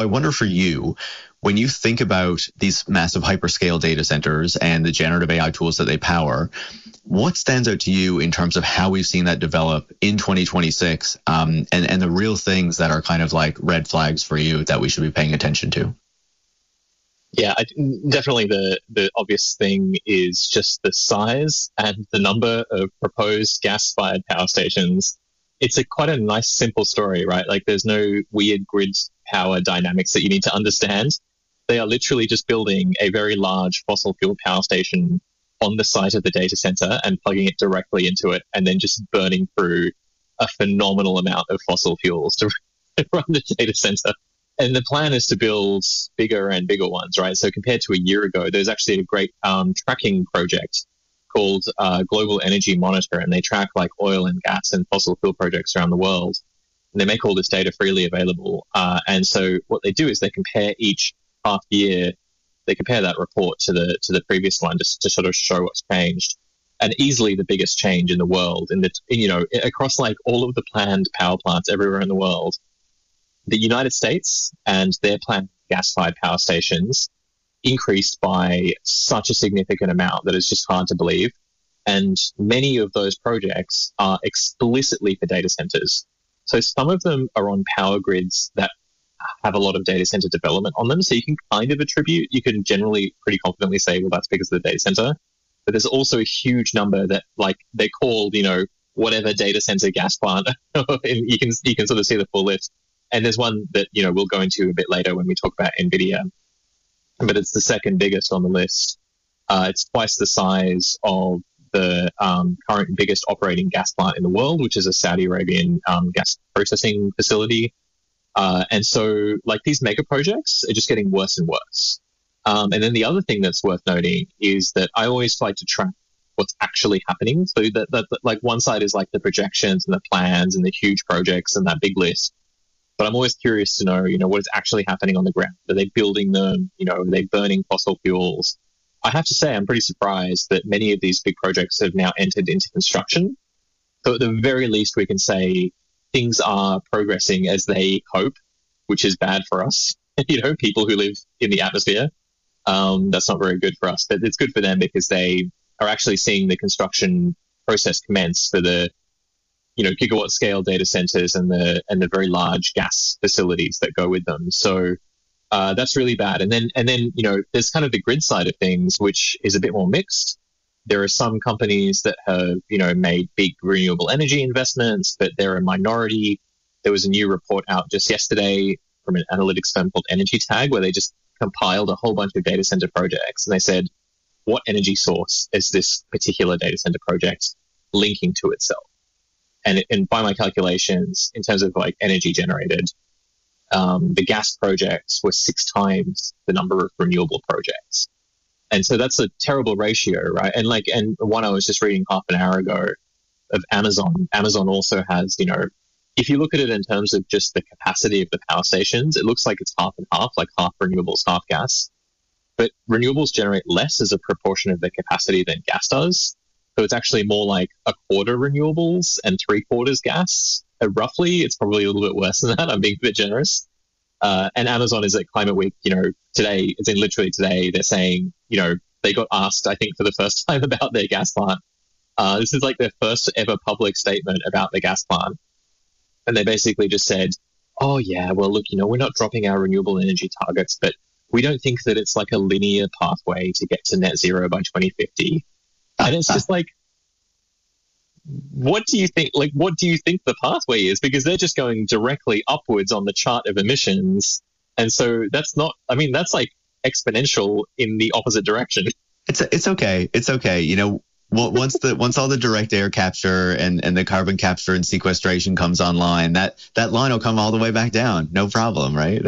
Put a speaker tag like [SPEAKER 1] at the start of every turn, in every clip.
[SPEAKER 1] I wonder for you, when you think about these massive hyperscale data centers and the generative AI tools that they power, what stands out to you in terms of how we've seen that develop in 2026, and the real things that are kind of like red flags for you that we should be paying attention to?
[SPEAKER 2] Yeah, definitely the obvious thing is just the size and the number of proposed gas-fired power stations. It's quite a nice, simple story, right? Like there's no weird grid power dynamics that you need to understand. They are literally just building a very large fossil fuel power station on the site of the data center and plugging it directly into it and then just burning through a phenomenal amount of fossil fuels to run the data center. And the plan is to build bigger and bigger ones, right? So compared to a year ago, there's actually a great tracking project called Global Energy Monitor, and they track like oil and gas and fossil fuel projects around the world. And they make all this data freely available. And so what they do is they compare each half year, they compare that report to the previous one just to sort of show what's changed. And easily the biggest change in the world, across like all of the planned power plants everywhere in the world, the United States and their planned gas-fired power stations increased by such a significant amount that it's just hard to believe. And many of those projects are explicitly for data centers. So some of them are on power grids that have a lot of data center development on them. So you can kind of attribute, you can generally pretty confidently say, well, that's because of the data center. But there's also a huge number that like they're called, whatever data center gas plant. And you can sort of see the full list. And there's one that, we'll go into a bit later when we talk about NVIDIA. But it's the second biggest on the list. It's twice the size of the current biggest operating gas plant in the world, which is a Saudi Arabian gas processing facility. And so, like, these mega projects are just getting worse and worse. And then the other thing that's worth noting is that I always like to track what's actually happening. So that like one side is like the projections and the plans and the huge projects and that big list. But I'm always curious to know, what is actually happening on the ground. Are they building them? Are they burning fossil fuels? I have to say I'm pretty surprised that many of these big projects have now entered into construction. So at the very least, we can say things are progressing as they hope, which is bad for us, people who live in the atmosphere. That's not very good for us, but it's good for them because they are actually seeing the construction process commence for the gigawatt scale data centers and the very large gas facilities that go with them. So that's really bad. And then there's kind of the grid side of things, which is a bit more mixed. There are some companies that have made big renewable energy investments, but they're a minority. There was a new report out just yesterday from an analytics firm called Energy Tag, where they just compiled a whole bunch of data center projects, and they said, what energy source is this particular data center project linking to itself? And by my calculations, in terms of like energy generated, the gas projects were 6 times the number of renewable projects. And so that's a terrible ratio, right? And one I was just reading half an hour ago of Amazon. Amazon also has, if you look at it in terms of just the capacity of the power stations, it looks like it's half and half, like half renewables, half gas. But renewables generate less as a proportion of their capacity than gas does. So it's actually more like a quarter renewables and 3/4 gas. Roughly, it's probably a little bit worse than that. I'm being a bit generous. And Amazon is at Climate Week, today, it's in literally today, they're saying, they got asked, I think, for the first time about their gas plant. This is like their first ever public statement about the gas plant. And they basically just said, oh yeah, well, look, we're not dropping our renewable energy targets, but we don't think that it's like a linear pathway to get to net zero by 2050. And it's just like, what do you think the pathway is? Because they're just going directly upwards on the chart of emissions. And so that's like exponential in the opposite direction.
[SPEAKER 1] It's okay. It's okay. Once all the direct air capture and the carbon capture and sequestration comes online, that line will come all the way back down. No problem, right?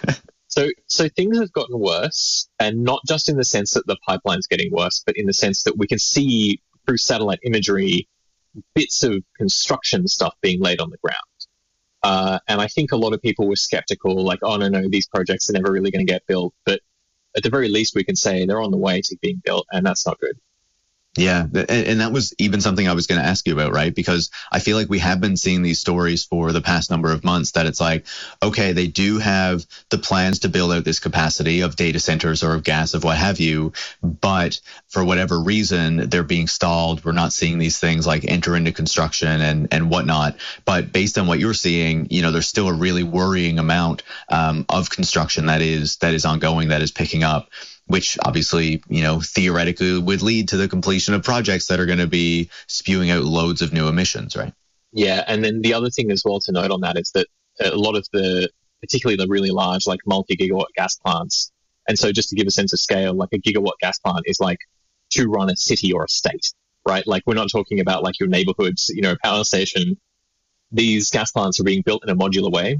[SPEAKER 2] So things have gotten worse, and not just in the sense that the pipeline's getting worse, but in the sense that we can see through satellite imagery bits of construction stuff being laid on the ground. And I think a lot of people were skeptical, like, oh, no, these projects are never really going to get built. But at the very least, we can say they're on the way to being built, and that's not good.
[SPEAKER 1] Yeah, and that was even something I was going to ask you about, right? Because I feel like we have been seeing these stories for the past number of months that it's like, okay, they do have the plans to build out this capacity of data centers or of gas, of what have you, but for whatever reason, they're being stalled. We're not seeing these things like enter into construction and whatnot. But based on what you're seeing, there's still a really worrying amount of construction that is ongoing, that is picking up, which obviously, theoretically would lead to the completion of projects that are going to be spewing out loads of new emissions, right?
[SPEAKER 2] Yeah, and then the other thing as well to note on that is that a lot of particularly the really large, like multi-gigawatt gas plants, and so just to give a sense of scale, like a gigawatt gas plant is like to run a city or a state, right? Like we're not talking about like your neighborhood's, power station. These gas plants are being built in a modular way.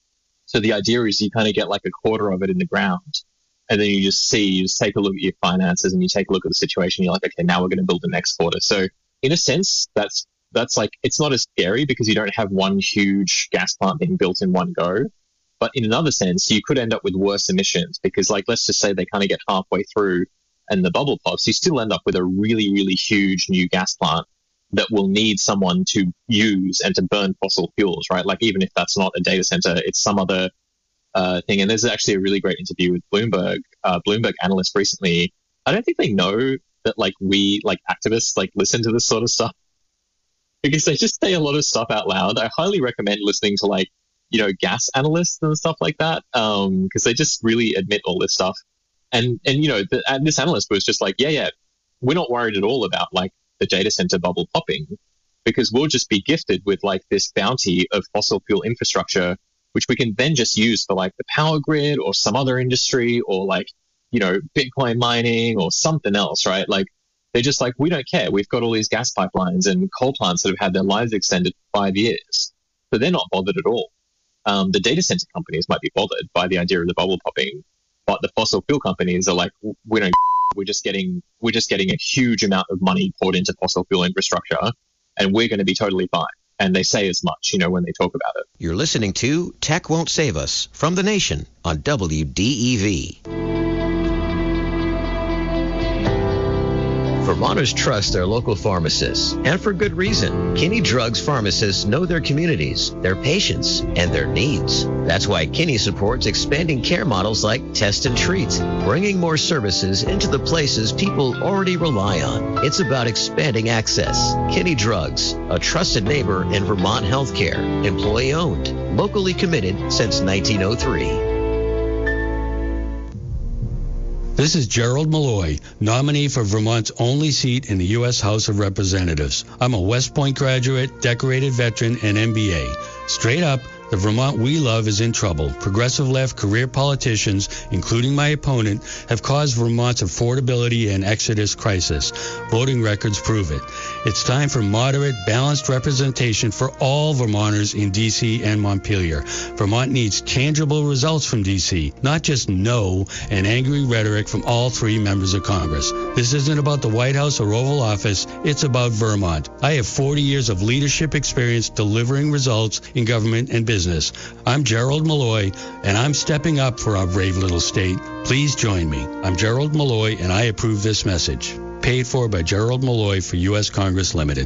[SPEAKER 2] So the idea is you kind of get like a quarter of it in the ground. And then you just take a look at your finances and you take a look at the situation. You're like, okay, now we're going to build the next quarter. So in a sense, that's like, it's not as scary because you don't have one huge gas plant being built in one go. But in another sense, you could end up with worse emissions because, like, let's just say they kind of get halfway through and the bubble pops. You still end up with a really, really huge new gas plant that will need someone to use and to burn fossil fuels, right? Like, even if that's not a data center, it's some other thing. And there's actually a really great interview with Bloomberg analyst recently. I don't think they know that like we like activists like listen to this sort of stuff because they just say a lot of stuff out loud. I highly recommend listening to like, gas analysts and stuff like that because they just really admit all this stuff. And this analyst was just like, yeah, we're not worried at all about like the data center bubble popping because we'll just be gifted with like this bounty of fossil fuel infrastructure which we can then just use for like the power grid or some other industry or like, Bitcoin mining or something else, right? Like they're just like, we don't care. We've got all these gas pipelines and coal plants that have had their lives extended for 5 years. So they're not bothered at all. The data center companies might be bothered by the idea of the bubble popping, but the fossil fuel companies are like, we're just getting a huge amount of money poured into fossil fuel infrastructure and we're going to be totally fine. And they say as much, when they talk about it.
[SPEAKER 3] You're listening to Tech Won't Save Us from The Nation on WDEV. Vermonters trust their local pharmacists, and for good reason. Kinney Drugs pharmacists know their communities, their patients, and their needs. That's why Kinney supports expanding care models like Test and Treat, bringing more services into the places people already rely on. It's about expanding access. Kinney Drugs, a trusted neighbor in Vermont healthcare, employee-owned, locally committed since 1903.
[SPEAKER 4] This is Gerald Malloy, nominee for Vermont's only seat in the U.S. House of Representatives. I'm a West Point graduate, decorated veteran, and MBA. Straight up, the Vermont we love is in trouble. Progressive left career politicians, including my opponent, have caused Vermont's affordability and exodus crisis. Voting records prove it. It's time for moderate, balanced representation for all Vermonters in D.C. and Montpelier. Vermont needs tangible results from D.C., not just no and angry rhetoric from all three members of Congress. This isn't about the White House or Oval Office. It's about Vermont. I have 40 years of leadership experience delivering results in government and business. I'm Gerald Malloy, and I'm stepping up for our brave little state. Please join me. I'm Gerald Malloy, and I approve this message. Paid for by Gerald Malloy for U.S. Congress Limited.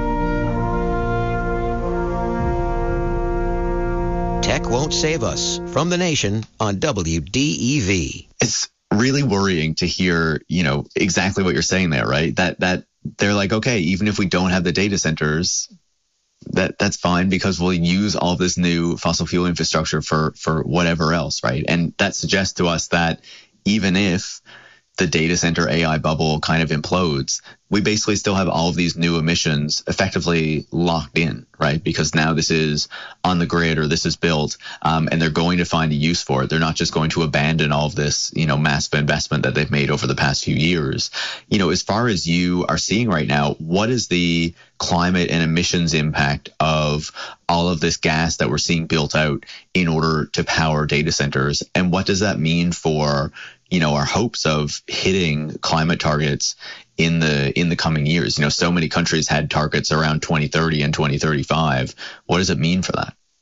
[SPEAKER 3] Tech Won't Save Us from The Nation on WDEV.
[SPEAKER 1] It's really worrying to hear, exactly what you're saying there, right? That they're like, okay, even if we don't have the data centers, that's fine because we'll use all this new fossil fuel infrastructure for whatever else, right? And that suggests to us that even if the data center AI bubble kind of implodes, we basically still have all of these new emissions effectively locked in, right? Because now this is on the grid or this is built, and they're going to find a use for it. They're not just going to abandon all of this, massive investment that they've made over the past few years. As far as you are seeing right now, what is the climate and emissions impact of all of this gas that we're seeing built out in order to power data centers? And what does that mean for, our hopes of hitting climate targets in the coming years? So many countries had targets around 2030 and 2035. What does it mean for that?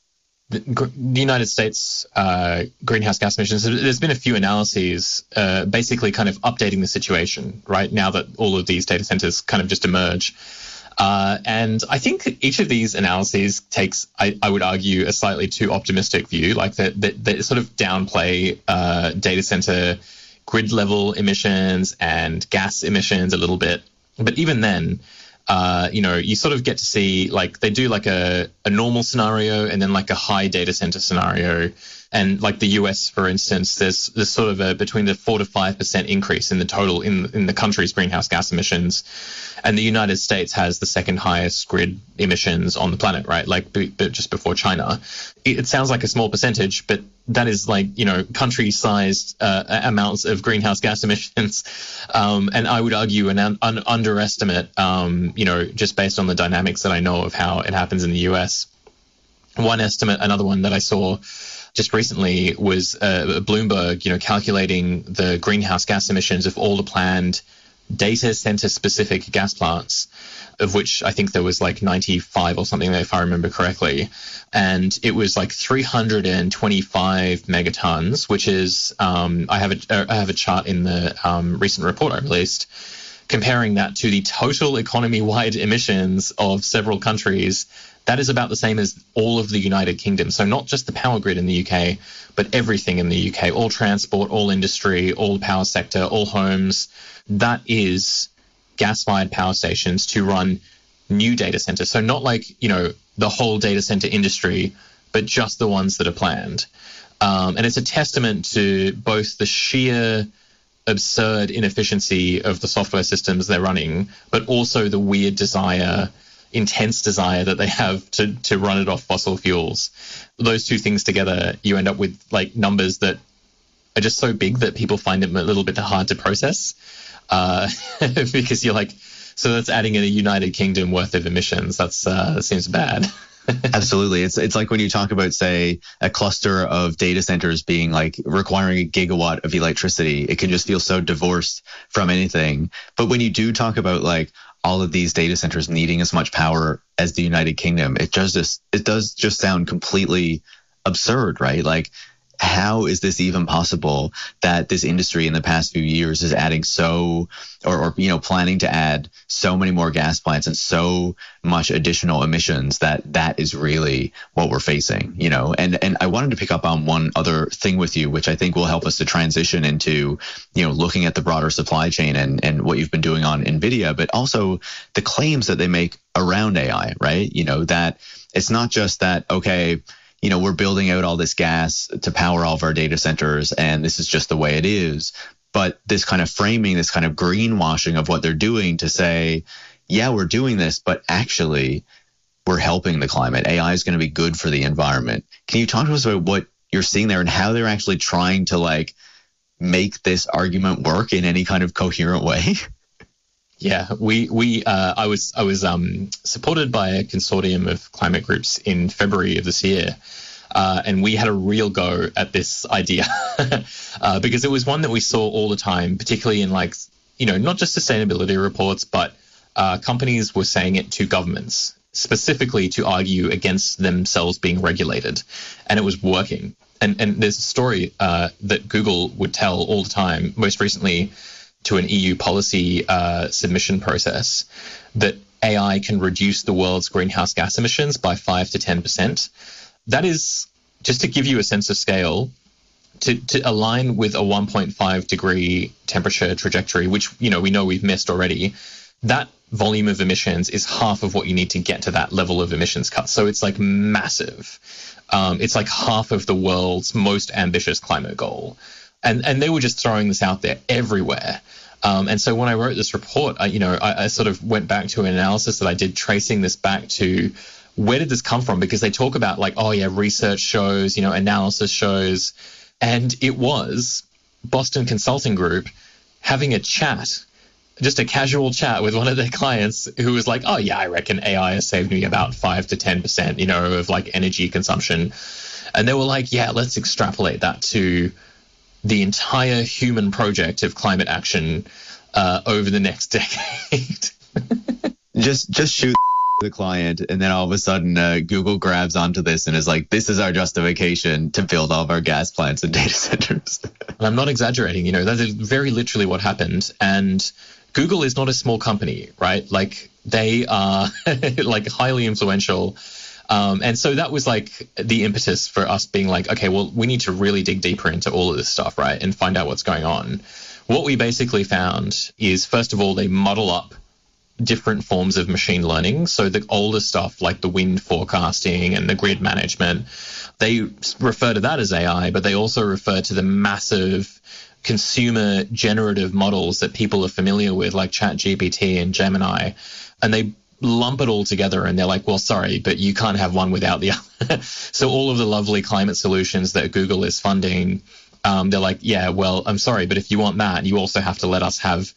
[SPEAKER 2] the United States greenhouse gas emissions, there's been a few analyses basically kind of updating the situation, right, now that all of these data centers kind of just emerge. And I think each of these analyses takes, I would argue, a slightly too optimistic view, like that sort of downplay data center grid level emissions and gas emissions a little bit. But even then, you sort of get to see, like, they do like a normal scenario and then like a high data center scenario. And like the US, for instance, there's sort of a between the 4 to 5% increase in the total in the country's greenhouse gas emissions. And the United States has the second highest grid emissions on the planet, right? Like just before China. It sounds like a small percentage, but that is like, country-sized amounts of greenhouse gas emissions. And I would argue an underestimate, just based on the dynamics that I know of how it happens in the US. One estimate, another one that I saw just recently was Bloomberg, calculating the greenhouse gas emissions of all the planned data center specific gas plants, of which I think there was like 95 or something, if I remember correctly. And it was like 325 megatons, which is, I have a chart in the recent report I released, comparing that to the total economy-wide emissions of several countries. That is about the same as all of the United Kingdom. So not just the power grid in the UK, but everything in the UK, all transport, all industry, all power sector, all homes. That is gas-fired power stations to run new data centers. So not like, the whole data center industry, but just the ones that are planned. And it's a testament to both the sheer absurd inefficiency of the software systems they're running, but also the weird intense desire that they have to run it off fossil fuels. Those two things together, you end up with like numbers that are just so big that people find them a little bit hard to process, because you're like, so that's adding in a United Kingdom worth of emissions. That seems bad.
[SPEAKER 1] Absolutely. It's like when you talk about, say, a cluster of data centers being like requiring a gigawatt of electricity, it can just feel so divorced from anything. But when you do talk about like all of these data centers needing as much power as the United Kingdom, it does just sound completely absurd, right? Like, how is this even possible that this industry in the past few years is adding planning to add so many more gas plants and so much additional emissions that is really what we're facing, and I wanted to pick up on one other thing with you, which I think will help us to transition into, looking at the broader supply chain and what you've been doing on NVIDIA, but also the claims that they make around AI, right? That it's not just that, okay, we're building out all this gas to power all of our data centers, and this is just the way it is. But this kind of framing, this kind of greenwashing of what they're doing to say, yeah, we're doing this, but actually we're helping the climate. AI is going to be good for the environment. Can you talk to us about what you're seeing there and how they're actually trying to like make this argument work in any kind of coherent way?
[SPEAKER 2] Yeah, I was supported by a consortium of climate groups in February of this year, and we had a real go at this idea because it was one that we saw all the time, particularly in like, not just sustainability reports, but companies were saying it to governments, specifically to argue against themselves being regulated, and it was working. And there's a story that Google would tell all the time, most recently to an EU policy submission process, that AI can reduce the world's greenhouse gas emissions by 5 to 10%. That is, just to give you a sense of scale, to align with a 1.5 degree temperature trajectory, which we know we've missed already. That volume of emissions is half of what you need to get to that level of emissions cut. So it's like massive. It's like half of the world's most ambitious climate goal. And they were just throwing this out there everywhere. And so when I wrote this report, I sort of went back to an analysis that I did, tracing this back to where did this come from? Because they talk about like, oh yeah, research shows, analysis shows. And it was Boston Consulting Group having a chat, just a casual chat with one of their clients who was like, oh yeah, I reckon AI has saved me about 5 to 10%, of like energy consumption. And they were like, yeah, let's extrapolate that to the entire human project of climate action over the next decade.
[SPEAKER 1] just shoot the client, and then all of a sudden Google grabs onto this and is like, this is our justification to build all of our gas plants and data centers.
[SPEAKER 2] I'm not exaggerating, that is very literally what happened. And Google is not a small company, right? Like, they are like highly influential. And so that was like the impetus for us being like, okay, well, we need to really dig deeper into all of this stuff, right? And find out what's going on. What we basically found is, first of all, they model up different forms of machine learning. So the older stuff like the wind forecasting and the grid management, they refer to that as AI, but they also refer to the massive consumer generative models that people are familiar with, like ChatGPT and Gemini. And they lump it all together and they're like, well, sorry, but you can't have one without the other. So all of the lovely climate solutions that Google is funding, they're like, yeah, well, I'm sorry, but if you want that, you also have to let us have,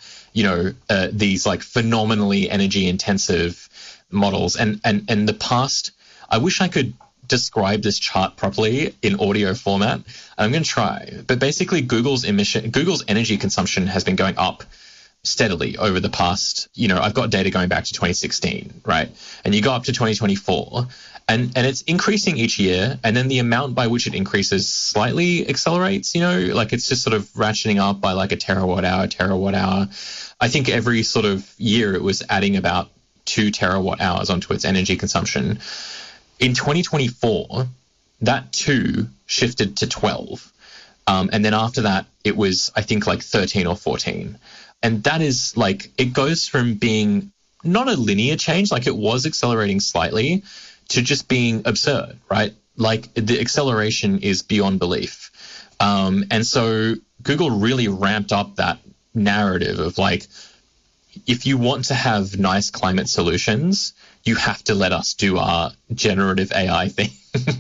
[SPEAKER 2] these like phenomenally energy intensive models. And the past, I wish I could describe this chart properly in audio format. I'm going to try. But basically, Google's energy consumption has been going up steadily over the past, I've got data going back to 2016, right? And you go up to 2024 and it's increasing each year. And then the amount by which it increases slightly accelerates, like it's just sort of ratcheting up by like a terawatt hour. I think every sort of year it was adding about 2 terawatt hours onto its energy consumption. In 2024, that 2 shifted to 12. And then after that, it was, I think, like 13 or 14. And that is like, it goes from being not a linear change, like it was accelerating slightly, to just being absurd, right? Like the acceleration is beyond belief. And so Google really ramped up that narrative of like, if you want to have nice climate solutions, you have to let us do our generative AI thing,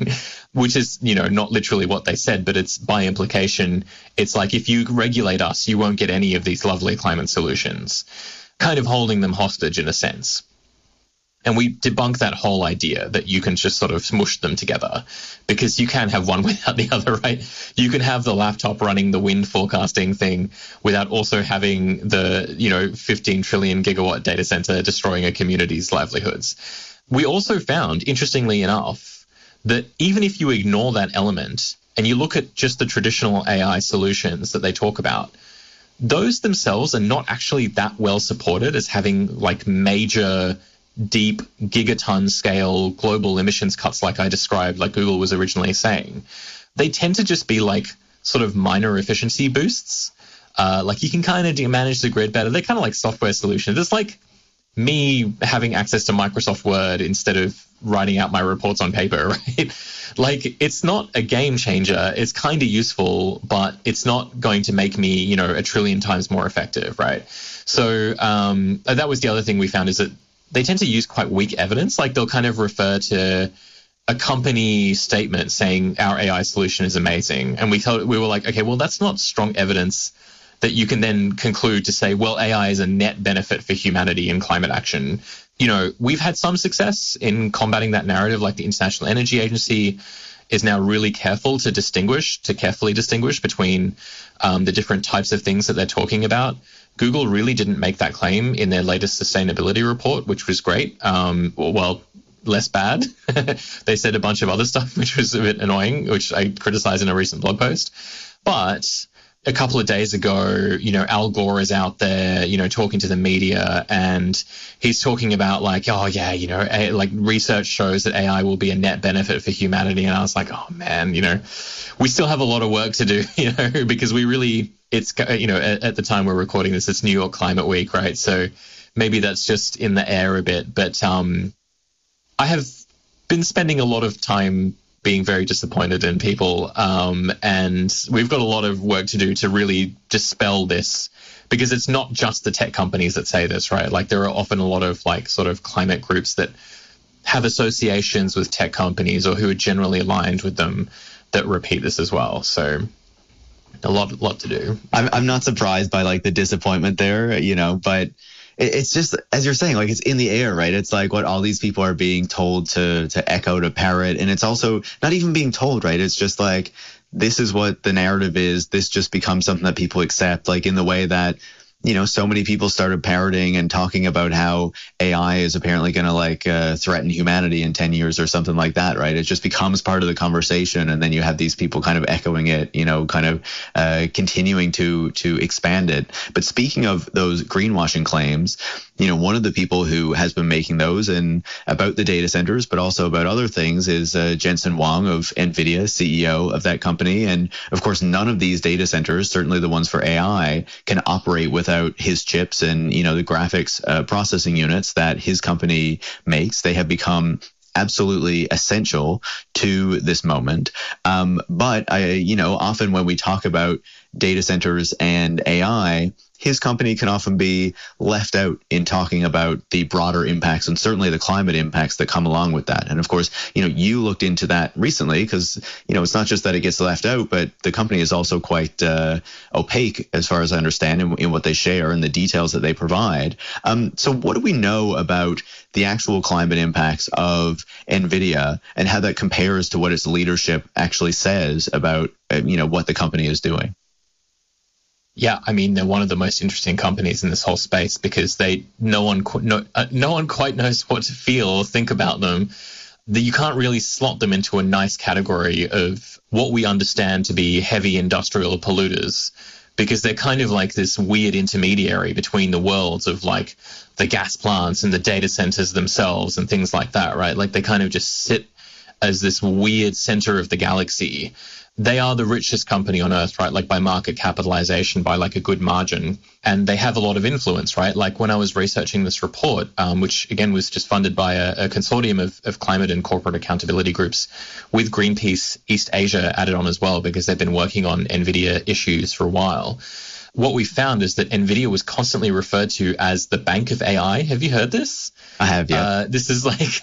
[SPEAKER 2] which is, not literally what they said, but it's by implication. It's like, if you regulate us, you won't get any of these lovely climate solutions, kind of holding them hostage in a sense. And we debunk that whole idea that you can just sort of smush them together, because you can't have one without the other, right? You can have the laptop running the wind forecasting thing without also having the, 15 trillion gigawatt data center destroying a community's livelihoods. We also found, interestingly enough, that even if you ignore that element and you look at just the traditional AI solutions that they talk about, those themselves are not actually that well supported as having like major, deep gigaton scale global emissions cuts like I described, like Google was originally saying. They tend to just be like sort of minor efficiency boosts. Like you can kind of manage the grid better. They're kind of like software solutions. It's like me having access to Microsoft Word instead of writing out my reports on paper, right? Like it's not a game changer. It's kind of useful, but it's not going to make me, a trillion times more effective, right? So that was the other thing we found, is that they tend to use quite weak evidence. Like they'll kind of refer to a company statement saying our AI solution is amazing. And we were like, okay, well, that's not strong evidence that you can then conclude to say, well, AI is a net benefit for humanity in climate action. We've had some success in combating that narrative, like the International Energy Agency is now really carefully distinguish between the different types of things that they're talking about. Google really didn't make that claim in their latest sustainability report, which was great. Well, less bad. They said a bunch of other stuff, which was a bit annoying, which I criticized in a recent blog post. But a couple of days ago, Al Gore is out there, talking to the media, and he's talking about like, oh yeah, like research shows that AI will be a net benefit for humanity. And I was like, oh man, we still have a lot of work to do, because it's, at the time we're recording this, it's New York Climate Week, right? So maybe that's just in the air a bit. But I have been spending a lot of time being very disappointed in people. And we've got a lot of work to do to really dispel this, because it's not just the tech companies that say this, right? Like there are often a lot of like sort of climate groups that have associations with tech companies or who are generally aligned with them that repeat this as well. So a lot to do.
[SPEAKER 1] I'm not surprised by like the disappointment there, but it's just, as you're saying, like it's in the air, right? It's like what all these people are being told to echo, to parrot. And it's also not even being told, right? It's just like, this is what the narrative is. This just becomes something that people accept, like in the way that so many people started parroting and talking about how AI is apparently going to threaten humanity in 10 years or something like that, right? It just becomes part of the conversation, and then you have these people kind of echoing it, continuing to expand it. But speaking of those greenwashing claims, one of the people who has been making those and about the data centers, but also about other things, is Jensen Huang of NVIDIA, CEO of that company. And of course, none of these data centers, certainly the ones for AI, can operate without his chips and, the graphics processing units that his company makes. They have become absolutely essential to this moment. But often when we talk about data centers and AI, his company can often be left out in talking about the broader impacts and certainly the climate impacts that come along with that. And of course, you looked into that recently because, it's not just that it gets left out, but the company is also quite opaque, as far as I understand, in what they share and the details that they provide. So what do we know about the actual climate impacts of NVIDIA and how that compares to what its leadership actually says about, what the company is doing?
[SPEAKER 2] Yeah, I mean, they're one of the most interesting companies in this whole space because no one quite knows what to feel or think about them. You can't really slot them into a nice category of what we understand to be heavy industrial polluters, because they're kind of like this weird intermediary between the worlds of like the gas plants and the data centers themselves and things like that, right? Like they kind of just sit as this weird center of the galaxy. They are the richest company on earth, right? Like by market capitalization, by like a good margin. And they have a lot of influence, right? Like when I was researching this report, which again was just funded by a consortium of climate and corporate accountability groups with Greenpeace East Asia added on as well, because they've been working on NVIDIA issues for a while. What we found is that NVIDIA was constantly referred to as the bank of AI. Have you heard this?
[SPEAKER 1] I have, yeah.
[SPEAKER 2] This is like,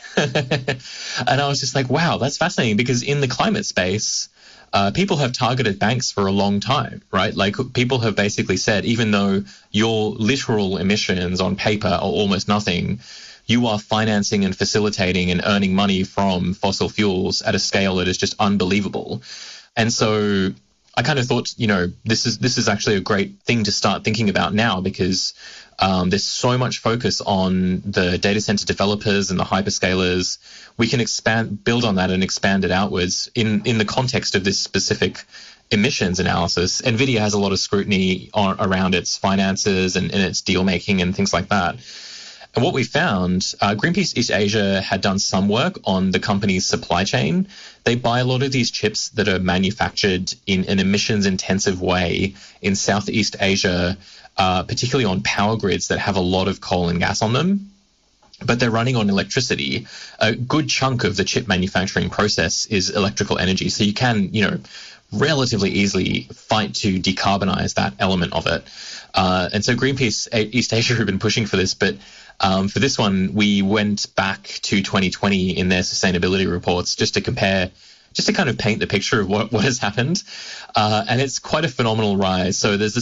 [SPEAKER 2] and I was just like, wow, that's fascinating, because in the climate space, people have targeted banks for a long time, right? Like people have basically said, even though your literal emissions on paper are almost nothing, you are financing and facilitating and earning money from fossil fuels at a scale that is just unbelievable. And so I kind of thought, this is actually a great thing to start thinking about now, because there's so much focus on the data center developers and the hyperscalers. We can build on that and expand it outwards in the context of this specific emissions analysis. NVIDIA has a lot of scrutiny around its finances and its deal making and things like that. And what we found, Greenpeace East Asia had done some work on the company's supply chain. They buy a lot of these chips that are manufactured in an emissions-intensive way in Southeast Asia, particularly on power grids that have a lot of coal and gas on them. But they're running on electricity. A good chunk of the chip manufacturing process is electrical energy. So you can, relatively easily fight to decarbonize that element of it. And so Greenpeace East Asia have been pushing for this, but for this one, we went back to 2020 in their sustainability reports just to compare, just to kind of paint the picture of what has happened. And it's quite a phenomenal rise. So there's a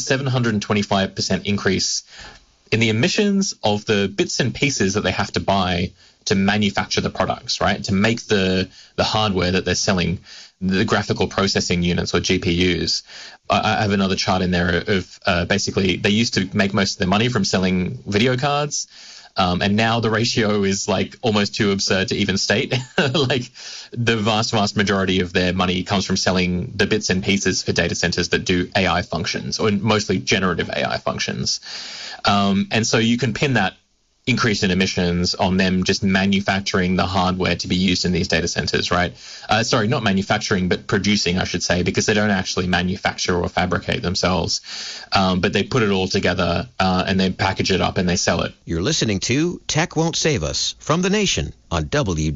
[SPEAKER 2] 725% increase in the emissions of the bits and pieces that they have to buy to manufacture the products, right? To make the hardware that they're selling, the graphical processing units or GPUs. I have another chart in there of basically they used to make most of their money from selling video cards. And now the ratio is like almost too absurd to even state. Like the vast majority of their money comes from selling the bits and pieces for data centers that do AI functions, or mostly generative AI functions. And so you can pin that increase in emissions on them just manufacturing the hardware to be used in these data centers, right? Sorry, not manufacturing, but producing, I should say, because they don't actually manufacture or fabricate themselves. But they put it all together and they package it up and they sell it.
[SPEAKER 3] You're listening to Tech Won't Save Us from The Nation on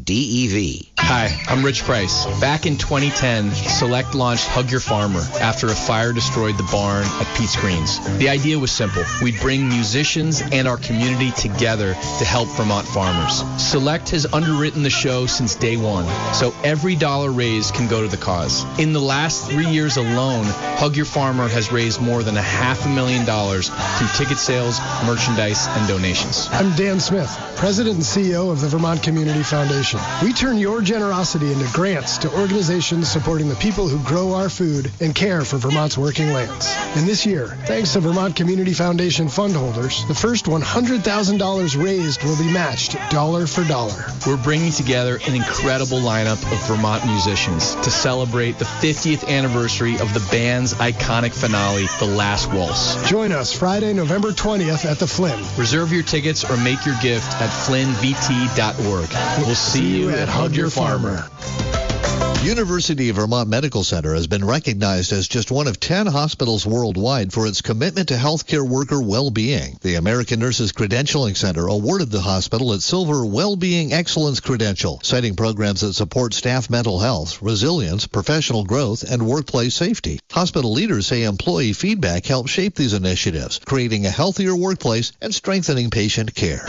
[SPEAKER 3] WDEV.
[SPEAKER 5] Hi, I'm Rich Price. Back in 2010, Select launched Hug Your Farmer after a fire destroyed the barn at Pete's Greens. The idea was simple. We'd bring musicians and our community together together to help Vermont farmers. Select has underwritten the show since day one, so every dollar raised can go to the cause. In the last 3 years alone, Hug Your Farmer has raised more than $500,000 through ticket sales, merchandise, and donations.
[SPEAKER 6] I'm Dan Smith, President and CEO of the Vermont Community Foundation. We turn your generosity into grants to organizations supporting the people who grow our food and care for Vermont's working lands. And this year, thanks to Vermont Community Foundation fund holders, the first $100,000 raised will be matched dollar for dollar.
[SPEAKER 5] We're bringing together an incredible lineup of Vermont musicians to celebrate the 50th anniversary of the band's iconic finale, The Last Waltz.
[SPEAKER 6] Join us Friday, November 20th at the Flynn.
[SPEAKER 5] Reserve your tickets or make your gift at flynnvt.org. We'll see you at Hug Your Farmer.
[SPEAKER 7] University of Vermont Medical Center has been recognized as just one of 10 hospitals worldwide for its commitment to healthcare worker well-being. The American Nurses Credentialing Center awarded the hospital its Silver Well-Being Excellence Credential, citing programs that support staff mental health, resilience, professional growth, and workplace safety. Hospital leaders say employee feedback helps shape these initiatives, creating a healthier workplace and strengthening patient care.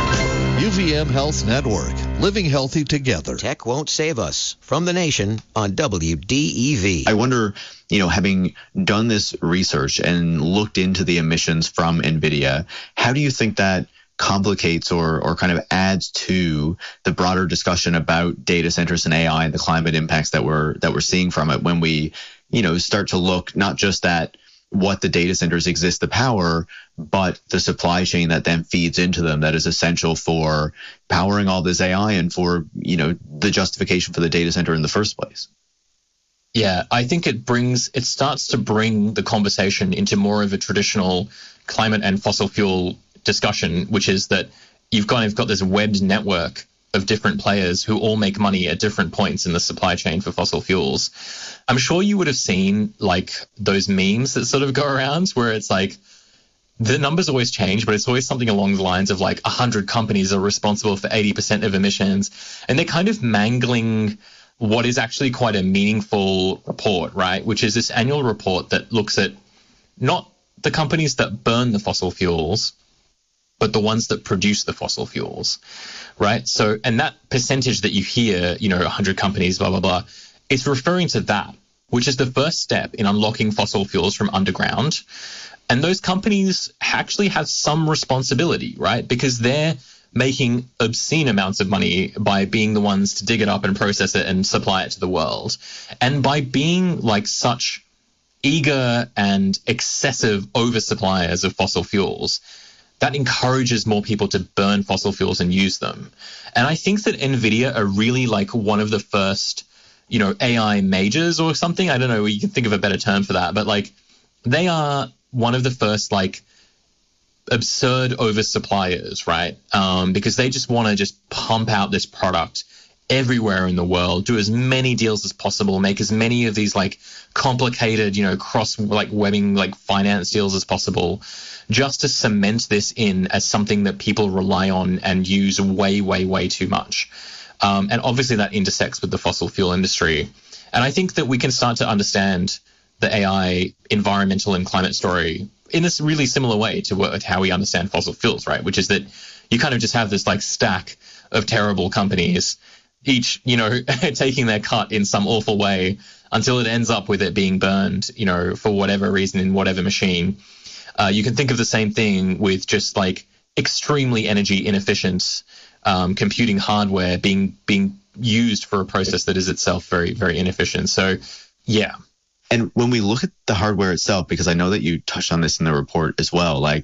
[SPEAKER 7] UVM Health Network, living healthy together.
[SPEAKER 3] Tech won't save us. From the Nation on WDEV.
[SPEAKER 1] I wonder, having done this research and looked into the emissions from NVIDIA, how do you think that complicates or kind of adds to the broader discussion about data centers and AI and the climate impacts that we're seeing from it when we, start to look not just at what the data centers exist to power, but the supply chain that then feeds into them that is essential for powering all this AI and for, the justification for the data center in the first place.
[SPEAKER 2] Yeah, I think it starts to bring the conversation into more of a traditional climate and fossil fuel discussion, which is that you've kind of got this webbed network of different players who all make money at different points in the supply chain for fossil fuels. I'm sure you would have seen like those memes that sort of go around where it's like the numbers always change, but it's always something along the lines of like 100 companies are responsible for 80% of emissions. And they're kind of mangling what is actually quite a meaningful report, right? Which is this annual report that looks at not the companies that burn the fossil fuels, but the ones that produce the fossil fuels, right? So, and that percentage that you hear, 100 companies, blah, blah, blah, it's referring to that, which is the first step in unlocking fossil fuels from underground. And those companies actually have some responsibility, right? Because they're making obscene amounts of money by being the ones to dig it up and process it and supply it to the world. And by being like such eager and excessive oversuppliers of fossil fuels, that encourages more people to burn fossil fuels and use them. And I think that NVIDIA are really like one of the first, AI majors or something. I don't know, you can think of a better term for that, but like they are one of the first like absurd oversuppliers, right? Because they just want to just pump out this product everywhere in the world, do as many deals as possible, make as many of these like complicated, cross like webbing like finance deals as possible, just to cement this in as something that people rely on and use way, way, way too much. And obviously that intersects with the fossil fuel industry. And I think that we can start to understand the AI environmental and climate story in this really similar way to how we understand fossil fuels, right? Which is that you kind of just have this like stack of terrible companies, each, taking their cut in some awful way until it ends up with it being burned, for whatever reason in whatever machine. You can think of the same thing with just like extremely energy inefficient computing hardware being used for a process that is itself very, very inefficient. So, yeah.
[SPEAKER 1] And when we look at the hardware itself, because I know that you touched on this in the report as well, like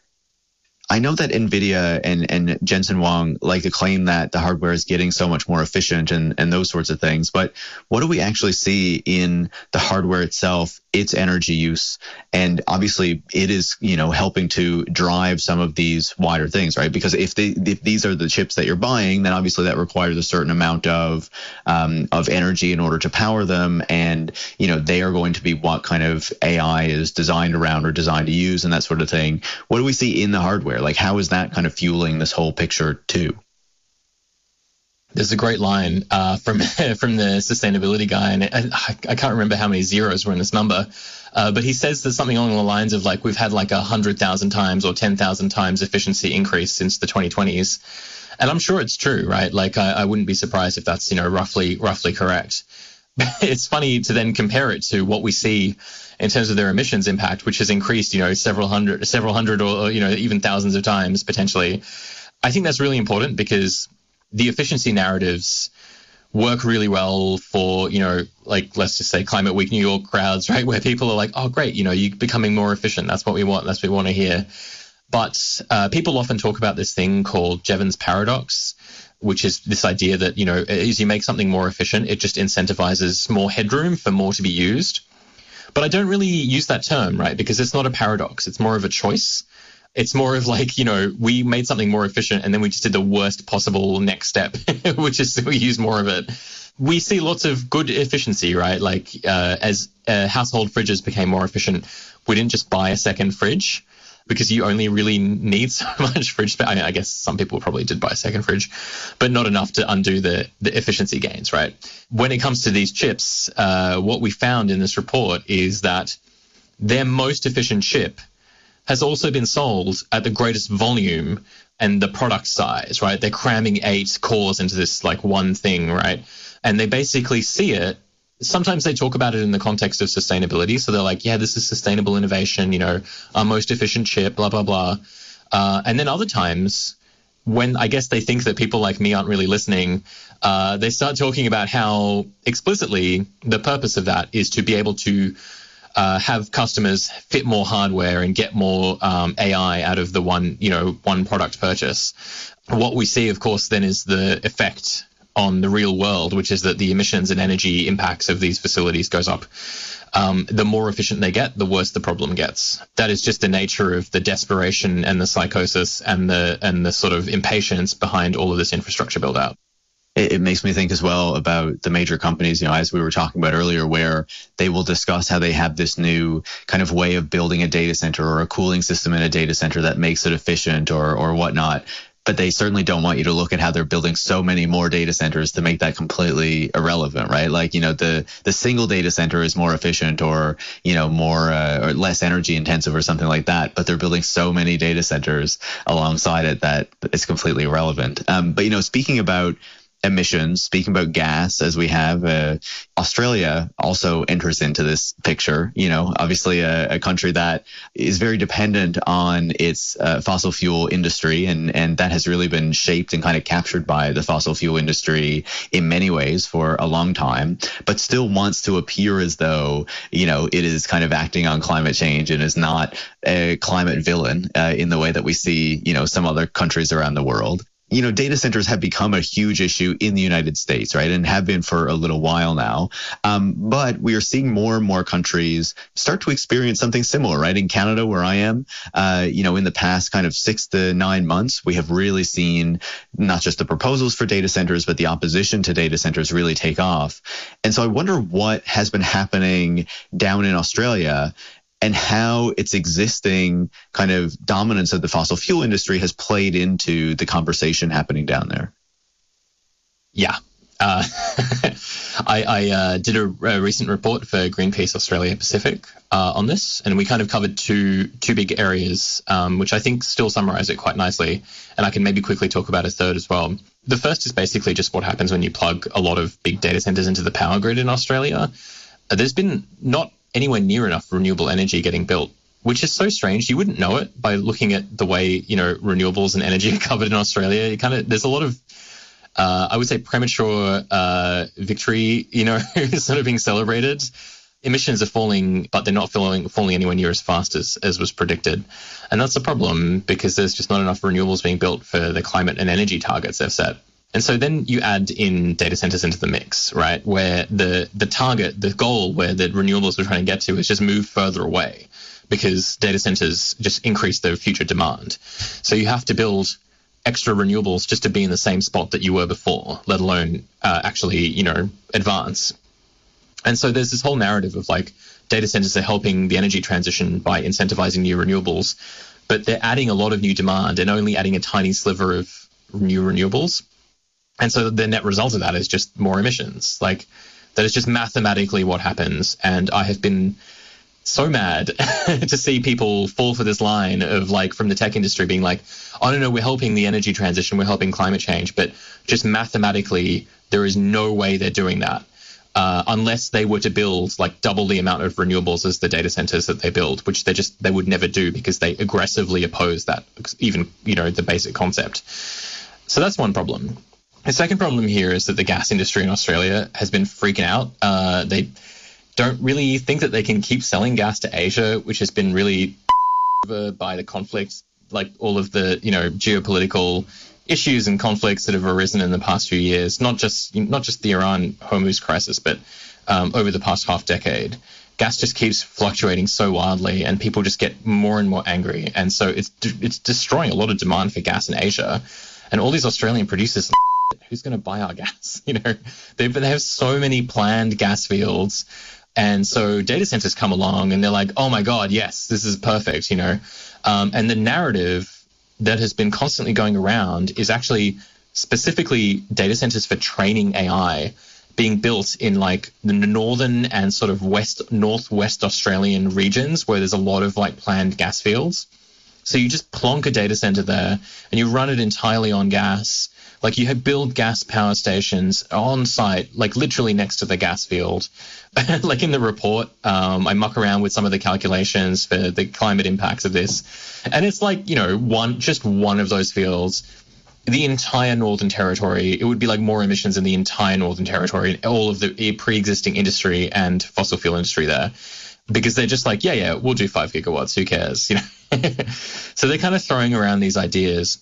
[SPEAKER 1] I know that NVIDIA and Jensen Huang like to claim that the hardware is getting so much more efficient and those sorts of things. But what do we actually see in the hardware itself, its energy use? And obviously it is, helping to drive some of these wider things, right? Because if these are the chips that you're buying, then obviously that requires a certain amount of energy in order to power them. And, they are going to be what kind of AI is designed around or designed to use and that sort of thing. What do we see in the hardware? Like, how is that kind of fueling this whole picture too?
[SPEAKER 2] There's a great line from the sustainability guy, and I can't remember how many zeros were in this number, but he says there's something along the lines of like we've had like 100,000 times or 10,000 times efficiency increase since the 2020s, and I'm sure it's true, right? Like I wouldn't be surprised if that's roughly correct. It's funny to then compare it to what we see in terms of their emissions impact, which has increased several hundred or even thousands of times potentially. I think that's really important because the efficiency narratives work really well for, like, let's just say Climate Week New York crowds, right? Where people are like, oh, great, you're becoming more efficient. That's what we want. That's what we want to hear. But people often talk about this thing called Jevons paradox, which is this idea that, as you make something more efficient, it just incentivizes more headroom for more to be used. But I don't really use that term, right? Because it's not a paradox. It's more of a choice. It's more of like, we made something more efficient and then we just did the worst possible next step, which is we use more of it. We see lots of good efficiency, right? Like as household fridges became more efficient, we didn't just buy a second fridge because you only really need so much fridge space. I guess some people probably did buy a second fridge, but not enough to undo the efficiency gains, right? When it comes to these chips, what we found in this report is that their most efficient chip has also been sold at the greatest volume and the product size, right? They're cramming 8 cores into this like one thing, right? And they basically see it. Sometimes they talk about it in the context of sustainability. So they're like, yeah, this is sustainable innovation, our most efficient chip, blah, blah, blah. And then other times when I guess they think that people like me aren't really listening, they start talking about how explicitly the purpose of that is to be able to have customers fit more hardware and get more AI out of the one product purchase. What we see, of course, then is the effect on the real world, which is that the emissions and energy impacts of these facilities goes up. The more efficient they get, the worse the problem gets. That is just the nature of the desperation and the psychosis and the sort of impatience behind all of this infrastructure build out.
[SPEAKER 1] It makes me think as well about the major companies, as we were talking about earlier, where they will discuss how they have this new kind of way of building a data center or a cooling system in a data center that makes it efficient or whatnot. But they certainly don't want you to look at how they're building so many more data centers to make that completely irrelevant, right? Like, the single data center is more efficient or, more or less energy intensive or something like that. But they're building so many data centers alongside it that it's completely irrelevant. But, speaking about emissions, speaking about gas, as we have, Australia also enters into this picture. Obviously a country that is very dependent on its fossil fuel industry, and that has really been shaped and kind of captured by the fossil fuel industry in many ways for a long time, but still wants to appear as though, it is kind of acting on climate change and is not a climate villain in the way that we see, some other countries around the world. Data centers have become a huge issue in the United States, right, and have been for a little while now. But we are seeing more and more countries start to experience something similar, right? In Canada, where I am, in the past kind of 6 to 9 months, we have really seen not just the proposals for data centers, but the opposition to data centers really take off. And so I wonder what has been happening down in Australia and how its existing kind of dominance of the fossil fuel industry has played into the conversation happening down there.
[SPEAKER 2] Yeah. I did a recent report for Greenpeace Australia Pacific on this, and we kind of covered two big areas, which I think still summarize it quite nicely, and I can maybe quickly talk about a third as well. The first is basically just what happens when you plug a lot of big data centers into the power grid in Australia. There's been not anywhere near enough renewable energy getting built, which is so strange. You wouldn't know it by looking at the way, renewables and energy are covered in Australia. There's a lot of, I would say, premature victory, sort of being celebrated. Emissions are falling, but they're not falling anywhere near as fast as was predicted. And that's a problem because there's just not enough renewables being built for the climate and energy targets they've set. And so then you add in data centers into the mix, right, where the target, the goal where the renewables we're trying to get to is just move further away because data centers just increase their future demand. So you have to build extra renewables just to be in the same spot that you were before, let alone actually, advance. And so there's this whole narrative of like data centers are helping the energy transition by incentivizing new renewables, but they're adding a lot of new demand and only adding a tiny sliver of new renewables. And so the net result of that is just more emissions. Like, that is just mathematically what happens. And I have been so mad to see people fall for this line of, like, from the tech industry being like, oh, no, we're helping the energy transition, we're helping climate change. But just mathematically, there is no way they're doing that unless they were to build like double the amount of renewables as the data centers that they build, which they would never do because they aggressively oppose that, even, the basic concept. So that's one problem. The second problem here is that the gas industry in Australia has been freaking out. They don't really think that they can keep selling gas to Asia, which has been really by the conflict, like all of the, geopolitical issues and conflicts that have arisen in the past few years, not just the Iran Hormuz crisis, but over the past half decade. Gas just keeps fluctuating so wildly, and people just get more and more angry. And so it's destroying a lot of demand for gas in Asia. And all these Australian producers, who's going to buy our gas? They have so many planned gas fields. And so data centers come along and they're like, oh my God, yes, this is perfect, And the narrative that has been constantly going around is actually specifically data centers for training AI being built in like the northern and sort of northwest Australian regions where there's a lot of like planned gas fields. So you just plonk a data center there and you run it entirely on gas. Like you build gas power stations on site, like literally next to the gas field. Like in the report, I muck around with some of the calculations for the climate impacts of this. And it's like, just one of those fields, the entire Northern Territory, it would be like more emissions in the entire Northern Territory, all of the pre-existing industry and fossil fuel industry there. Because they're just like, yeah, we'll do 5 gigawatts, who cares? So they're kind of throwing around these ideas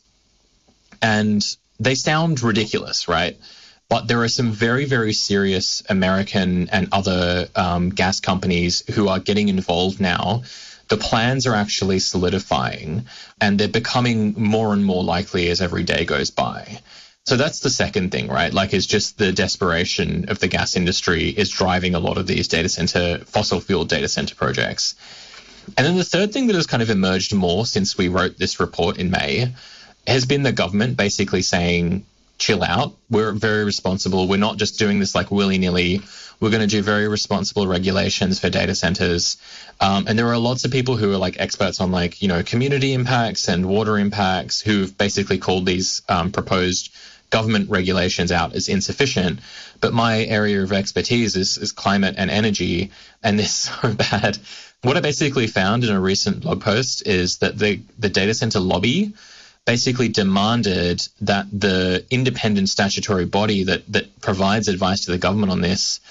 [SPEAKER 2] and they sound ridiculous, right? But there are some very, very serious American and other gas companies who are getting involved now. The plans are actually solidifying and they're becoming more and more likely as every day goes by. So that's the second thing, right? Like, it's just the desperation of the gas industry is driving a lot of these fossil fuel data center projects. And then the third thing that has kind of emerged more since we wrote this report in May has been the government basically saying, chill out, we're very responsible. We're not just doing this like willy-nilly. We're going to do very responsible regulations for data centers. And there are lots of people who are like experts on like, community impacts and water impacts who've basically called these proposed government regulations out as insufficient. But my area of expertise is climate and energy, and they're so bad. What I basically found in a recent blog post is that the data center lobby basically demanded that the independent statutory body that provides advice to the government on this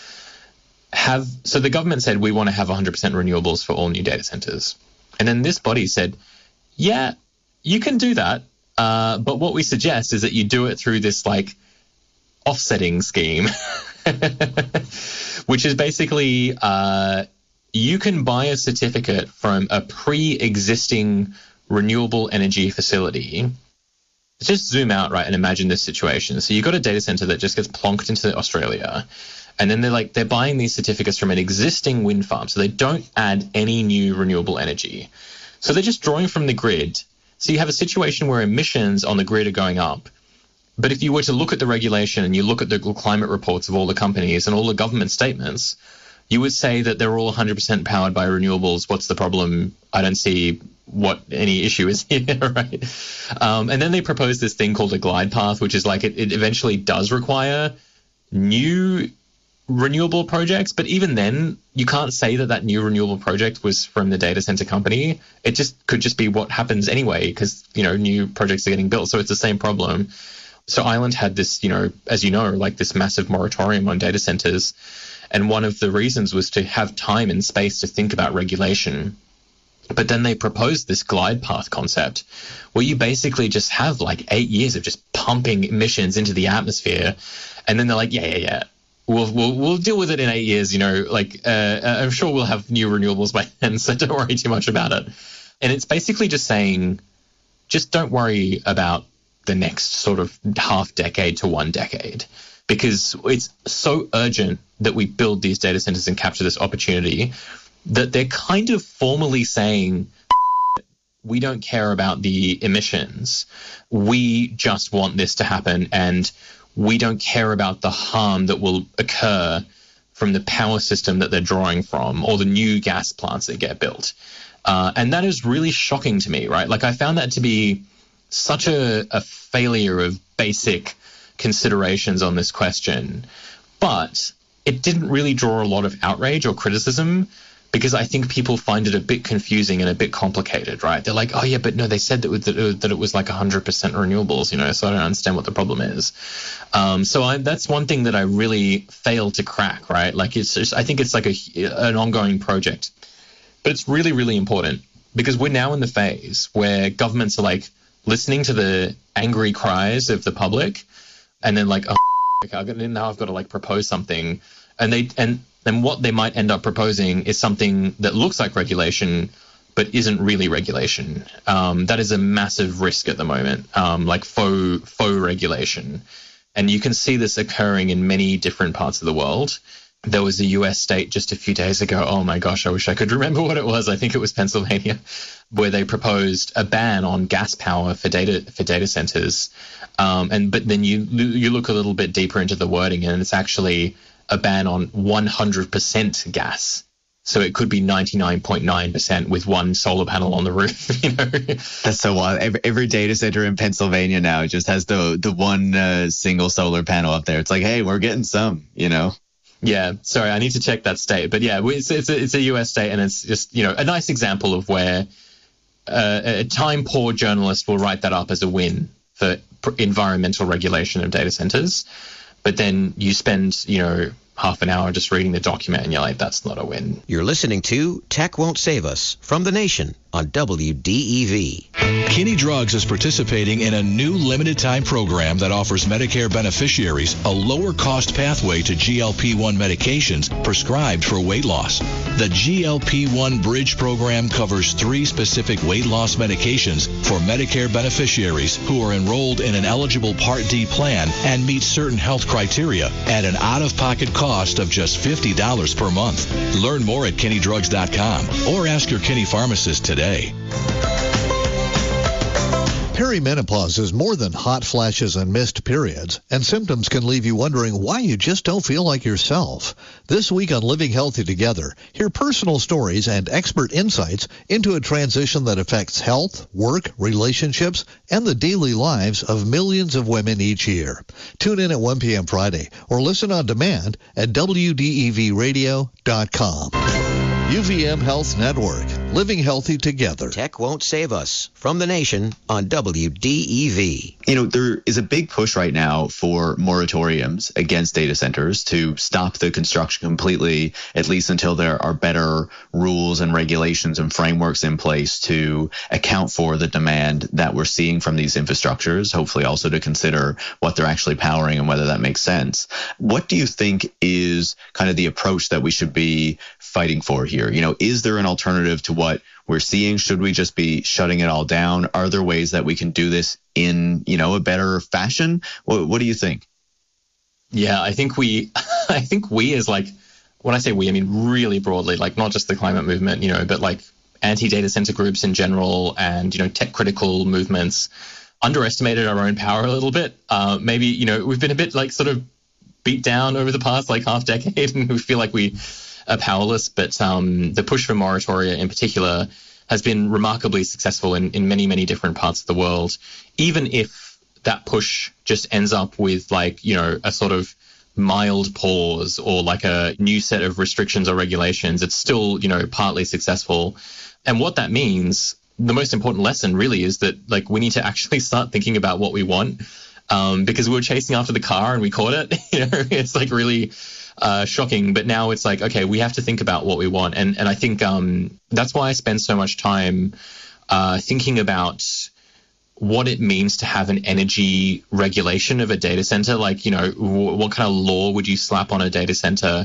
[SPEAKER 2] so the government said, we want to have 100% renewables for all new data centers. And then this body said, yeah, you can do that. But what we suggest is that you do it through this like offsetting scheme, which is basically you can buy a certificate from a pre-existing renewable energy facility. Just zoom out, right, and imagine this situation. So you've got a data center that just gets plonked into Australia, and then they're buying these certificates from an existing wind farm, so they don't add any new renewable energy. So they're just drawing from the grid. So you have a situation where emissions on the grid are going up. But if you were to look at the regulation and you look at the climate reports of all the companies and all the government statements, you would say that they're all 100% powered by renewables. What's the problem? I don't see what any issue is here, right? And then they propose this thing called a glide path, which is like it eventually does require new renewable projects. But even then, you can't say that new renewable project was from the data center company. It just could just be what happens anyway, because, new projects are getting built. So it's the same problem. So Ireland had this, as you know, like this massive moratorium on data centers. And one of the reasons was to have time and space to think about regulation. But then they proposed this glide path concept where you basically just have like 8 years of just pumping emissions into the atmosphere. And then they're like, yeah. We'll deal with it in 8 years, I'm sure we'll have new renewables by then, so don't worry too much about it. And it's basically just saying, just don't worry about the next sort of half decade to 1 decade, because it's so urgent that we build these data centers and capture this opportunity that they're kind of formally saying, we don't care about the emissions. We just want this to happen, and we don't care about the harm that will occur from the power system that they're drawing from or the new gas plants that get built. And that is really shocking to me, right? Like, I found that to be such a failure of basic considerations on this question. But it didn't really draw a lot of outrage or criticism, because I think people find it a bit confusing and a bit complicated, right? They're like, oh, yeah, but no, they said that it was like 100% renewables, you know, so I don't understand what the problem is. That's one thing that I really failed to crack, right? Like, it's just, I think it's like an ongoing project. But it's really, really important, because we're now in the phase where governments are like listening to the angry cries of the public, and then like, oh, now I've got to like propose something. And what they might end up proposing is something that looks like regulation, but isn't really regulation. That is a massive risk at the moment, like faux regulation. And you can see this occurring in many different parts of the world. There was a US state just a few days ago. Oh my gosh, I wish I could remember what it was. I think it was Pennsylvania, where they proposed a ban on gas power for data centers. But then you look a little bit deeper into the wording, and it's actually a ban on 100% gas. So it could be 99.9% with one solar panel on the roof. You know,
[SPEAKER 1] that's so wild. Every data center in Pennsylvania now just has the one single solar panel up there. It's like, hey, we're getting some, you know.
[SPEAKER 2] Yeah, sorry, I need to check that state. But yeah, it's a US state, and it's just, you know, a nice example of where a time-poor journalist will write that up as a win for environmental regulation of data centers. But then you spend, you know, half an hour just reading the document, and you're like, that's not a win.
[SPEAKER 3] You're listening to Tech Won't Save Us from The Nation on WDEV.
[SPEAKER 8] Kinney Drugs is participating in a new limited-time program that offers Medicare beneficiaries a lower-cost pathway to GLP-1 medications prescribed for weight loss. The GLP-1 Bridge program covers 3 specific weight loss medications for Medicare beneficiaries who are enrolled in an eligible Part D plan and meet certain health criteria at an out-of-pocket cost of just $50 per month. Learn more at KinneyDrugs.com or ask your Kinney pharmacist today.
[SPEAKER 7] Perimenopause is more than hot flashes and missed periods, and symptoms can leave you wondering why you just don't feel like yourself. This week on Living Healthy Together, hear personal stories and expert insights into a transition that affects health, work, relationships, and the daily lives of millions of women each year. Tune in at 1 p.m. Friday or listen on demand at WDEVradio.com. UVM Health Network, living healthy together.
[SPEAKER 3] Tech Won't Save Us from The Nation on WDEV.
[SPEAKER 1] You know, there is a big push right now for moratoriums against data centers to stop the construction completely, at least until there are better rules and regulations and frameworks in place to account for the demand that we're seeing from these infrastructures, hopefully also to consider what they're actually powering and whether that makes sense. What do you think is kind of the approach that we should be fighting for here? You know, is there an alternative to what we're seeing? Should we just be shutting it all down? Are there ways that we can do this in, you know, a better fashion? What do you think?
[SPEAKER 2] Yeah, I think we as, like, when I say we, I mean really broadly, like not just the climate movement, you know, but like anti-data center groups in general and, you know, tech critical movements underestimated our own power a little bit. Maybe, you know, we've been a bit like sort of beat down over the past like half decade, and we feel like we are powerless, but the push for moratoria in particular has been remarkably successful in many, many different parts of the world. Even if that push just ends up with, like, you know, a sort of mild pause or like a new set of restrictions or regulations, it's still, you know, partly successful. And what that means, the most important lesson really is that, like, we need to actually start thinking about what we want, because we were chasing after the car and we caught it. You know, it's like really shocking, but now it's like, okay, we have to think about what we want. And I think that's why I spend so much time thinking about what it means to have an energy regulation of a data center. Like, you know, what kind of law would you slap on a data center?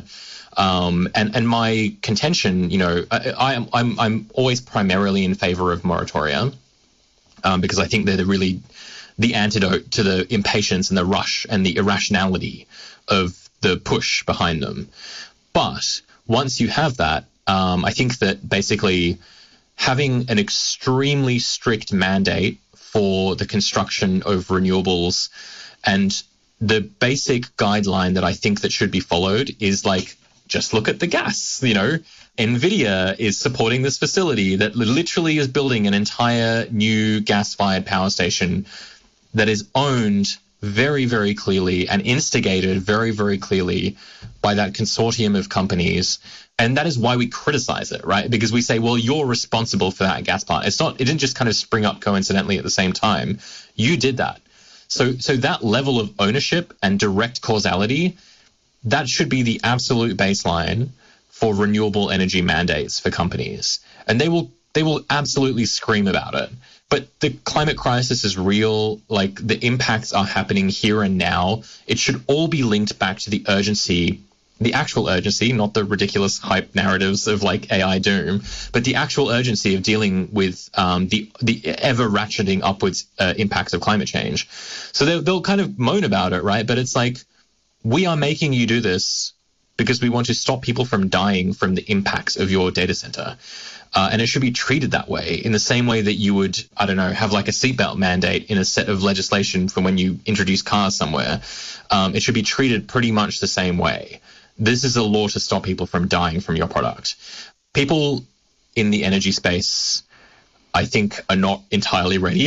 [SPEAKER 2] And my contention, you know, I'm always primarily in favor of moratoria, because I think they're really the antidote to the impatience and the rush and the irrationality of the push behind them. But once you have that, I think that basically having an extremely strict mandate for the construction of renewables and the basic guideline that I think that should be followed is like, just look at the gas. You know, NVIDIA is supporting this facility that literally is building an entire new gas-fired power station that is owned very, very clearly and instigated very, very clearly by that consortium of companies. And that is why we criticize it, right? Because we say, well, you're responsible for that gas plant. It didn't just kind of spring up coincidentally at the same time. You did that. So that level of ownership and direct causality, that should be the absolute baseline for renewable energy mandates for companies. And they will absolutely scream about it. But the climate crisis is real. Like, the impacts are happening here and now. It should all be linked back to the urgency, the actual urgency, not the ridiculous hype narratives of like AI doom, but the actual urgency of dealing with the ever ratcheting upwards impacts of climate change. So they'll kind of moan about it, right? But it's like, we are making you do this because we want to stop people from dying from the impacts of your data center. And it should be treated that way, in the same way that you would, I don't know, have like a seatbelt mandate in a set of legislation from when you introduce cars somewhere. It should be treated pretty much the same way. This is a law to stop people from dying from your product. People in the energy space, I think, are not entirely ready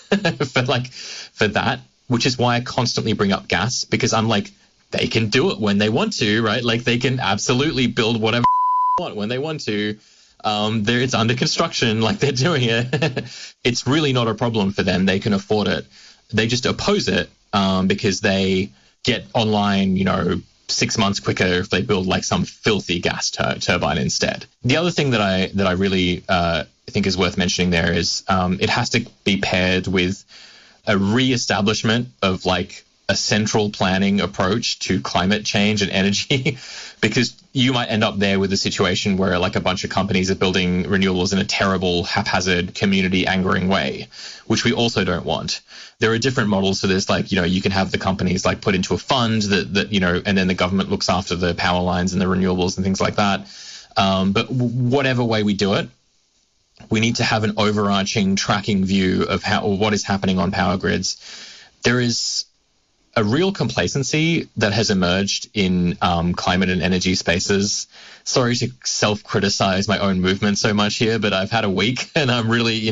[SPEAKER 2] for that, which is why I constantly bring up gas, because I'm like, they can do it when they want to, right? Like, they can absolutely build whatever they want when they want to. It's under construction, like, they're doing it. It's really not a problem for them. They can afford it. They just oppose it because they get online, 6 months quicker if they build like some filthy gas turbine instead. The other thing that I really think is worth mentioning there is it has to be paired with a re-establishment of like a central planning approach to climate change and energy, because you might end up there with a situation where like a bunch of companies are building renewables in a terrible, haphazard, community angering way, which we also don't want. There are different models for this, like, you can have the companies like put into a fund that and then the government looks after the power lines and the renewables and things like that. But whatever way we do it, we need to have an overarching tracking view of what is happening on power grids. There is a real complacency that has emerged in climate and energy spaces. Sorry to self-criticize my own movement so much here, but I've had a week and I'm really,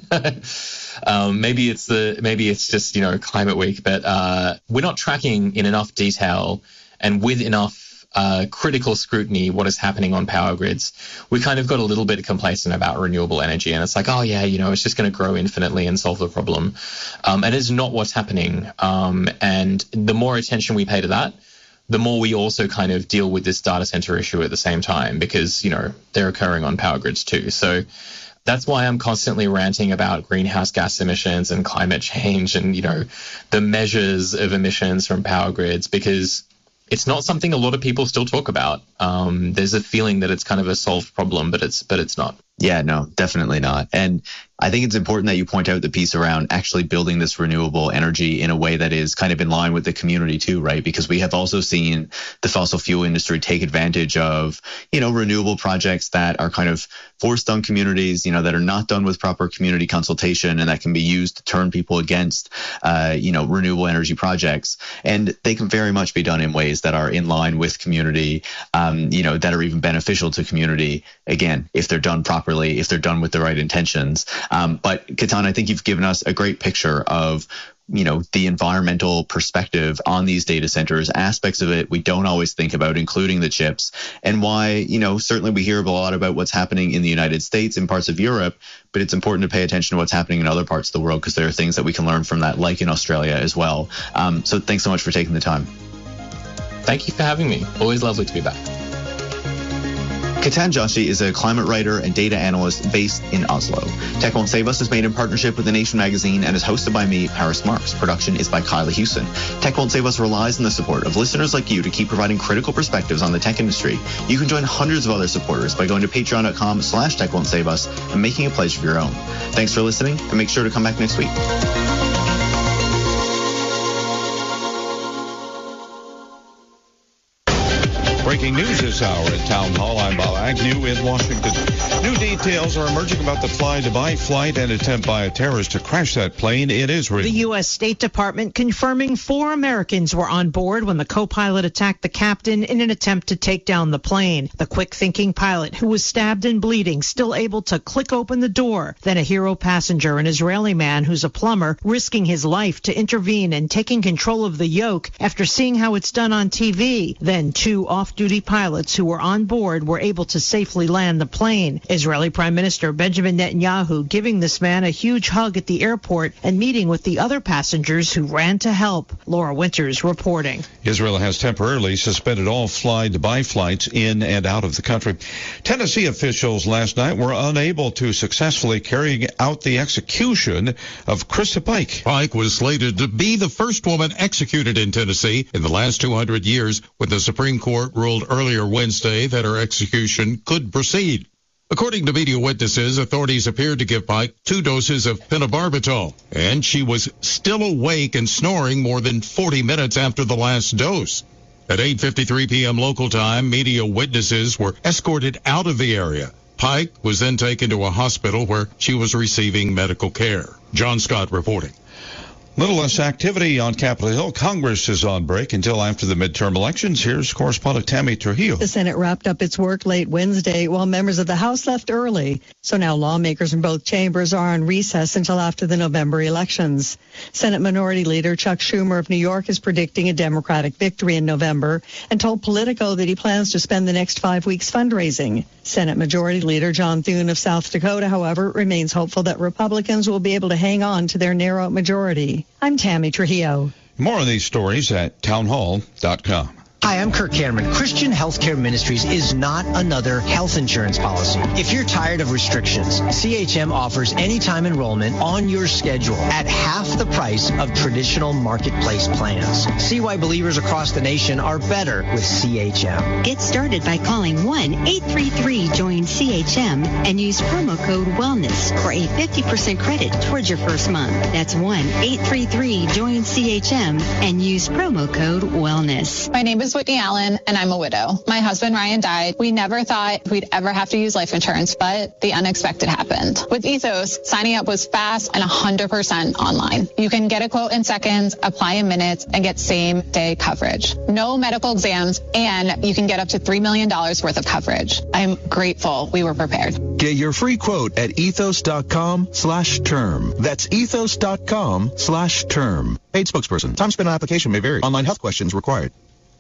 [SPEAKER 2] maybe it's just climate week, but we're not tracking in enough detail and with enough critical scrutiny what is happening on power grids. We kind of got a little bit complacent about renewable energy, and it's like, oh yeah, it's just going to grow infinitely and solve the problem. And it's not what's happening. And the more attention we pay to that, the more we also kind of deal with this data center issue at the same time, because, they're occurring on power grids too. So that's why I'm constantly ranting about greenhouse gas emissions and climate change and, the measures of emissions from power grids, because it's not something a lot of people still talk about. There's a feeling that it's kind of a solved problem, but it's not.
[SPEAKER 1] Yeah, no, definitely not. And I think it's important that you point out the piece around actually building this renewable energy in a way that is kind of in line with the community too, right? Because we have also seen the fossil fuel industry take advantage of, renewable projects that are kind of forced on communities, that are not done with proper community consultation, and that can be used to turn people against, renewable energy projects. And they can very much be done in ways that are in line with community, that are even beneficial to community, again, if they're done properly, if they're done with the right intentions. But Ketan, I think you've given us a great picture of, the environmental perspective on these data centers, aspects of it we don't always think about, including the chips, and why, certainly we hear a lot about what's happening in the United States and parts of Europe, but it's important to pay attention to what's happening in other parts of the world, because there are things that we can learn from that, like in Australia as well. So thanks so much for taking the time.
[SPEAKER 2] Thank you for having me. Always lovely to be back.
[SPEAKER 1] Ketan Joshi is a climate writer and data analyst based in Oslo. Tech Won't Save Us is made in partnership with The Nation magazine and is hosted by me, Paris Marks. Production is by Kyla Hewson. Tech Won't Save Us relies on the support of listeners like you to keep providing critical perspectives on the tech industry. You can join hundreds of other supporters by going to patreon.com/Tech Won't Save Us and making a pledge of your own. Thanks for listening, and make sure to come back next week.
[SPEAKER 9] breaking news this hour at Town Hall. I'm Bob Agnew in Washington. New details are emerging about the fly-Dubai flight and attempt by a terrorist to crash that plane in Israel.
[SPEAKER 10] The U.S. State Department confirming 4 Americans were on board when the co-pilot attacked the captain in an attempt to take down the plane. The quick-thinking pilot, who was stabbed and bleeding, still able to click open the door. Then a hero passenger, an Israeli man who's a plumber, risking his life to intervene and taking control of the yoke after seeing how it's done on TV. Then 2 off-duty pilots who were on board were able to safely land the plane. Israeli Prime Minister Benjamin Netanyahu giving this man a huge hug at the airport and meeting with the other passengers who ran to help. Laura Winters reporting.
[SPEAKER 9] Israel has temporarily suspended all fly-Dubai flights in and out of the country. Tennessee officials last night were unable to successfully carry out the execution of Krista Pike.
[SPEAKER 11] Pike was slated to be the first woman executed in Tennessee in the last 200 years when the Supreme Court ruled earlier Wednesday that her execution could proceed. According to media witnesses, authorities appeared to give Pike 2 doses of phenobarbital, and she was still awake and snoring more than 40 minutes after the last dose. At 8:53 p.m. local time, media witnesses were escorted out of the area. Pike was then taken to a hospital where she was receiving medical care. John Scott reporting.
[SPEAKER 9] Little less activity on Capitol Hill. Congress is on break until after the midterm elections. Here's correspondent Tammy Trujillo.
[SPEAKER 12] The Senate wrapped up its work late Wednesday while members of the House left early. So now lawmakers in both chambers are on recess until after the November elections. Senate Minority Leader Chuck Schumer of New York is predicting a Democratic victory in November and told Politico that he plans to spend the next 5 weeks fundraising. Senate Majority Leader John Thune of South Dakota, however, remains hopeful that Republicans will be able to hang on to their narrow majority. I'm Tammy Trujillo.
[SPEAKER 9] More of these stories at townhall.com.
[SPEAKER 13] Hi, I'm Kirk Cameron. Christian Healthcare Ministries is not another health insurance policy. If you're tired of restrictions, CHM offers anytime enrollment on your schedule at half the price of traditional marketplace plans. See why believers across the nation are better with CHM.
[SPEAKER 14] Get started by calling 1-833-JOIN-CHM and use promo code WELLNESS for a 50% credit towards your first month. That's 1-833-JOIN-CHM and use promo code WELLNESS.
[SPEAKER 15] My name is Whitney Allen, and I'm a widow. My husband, Ryan, died. We never thought we'd ever have to use life insurance, but the unexpected happened. With Ethos, signing up was fast and 100% online. You can get a quote in seconds, apply in minutes, and get same-day coverage. No medical exams, and you can get up to $3 million worth of coverage. I'm grateful we were prepared.
[SPEAKER 16] Get your free quote at ethos.com/term. That's ethos.com/term. Paid spokesperson. Time spent on application may vary. Online health questions required.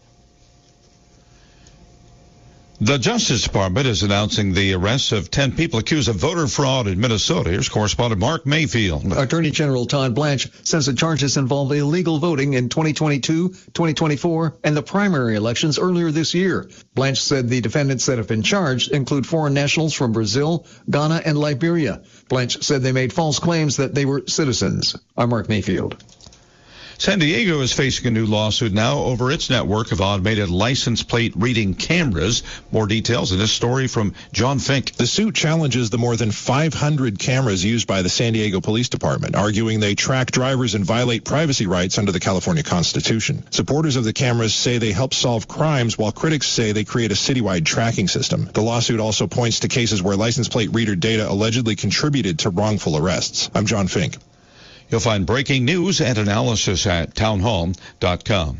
[SPEAKER 9] The Justice Department is announcing the arrests of 10 people accused of voter fraud in Minnesota. Here's correspondent Mark Mayfield.
[SPEAKER 17] Attorney General Todd Blanche says the charges involve illegal voting in 2022, 2024, and the primary elections earlier this year. Blanche said the defendants that have been charged include foreign nationals from Brazil, Ghana, and Liberia. Blanche said they made false claims that they were citizens. I'm Mark Mayfield.
[SPEAKER 9] San Diego is facing a new lawsuit now over its network of automated license plate reading cameras. More details in this story from John Fink.
[SPEAKER 18] The suit challenges the more than 500 cameras used by the San Diego Police Department, arguing they track drivers and violate privacy rights under the California Constitution. Supporters of the cameras say they help solve crimes, while critics say they create a citywide tracking system. The lawsuit also points to cases where license plate reader data allegedly contributed to wrongful arrests. I'm John Fink.
[SPEAKER 9] You'll find breaking news and analysis at townhall.com.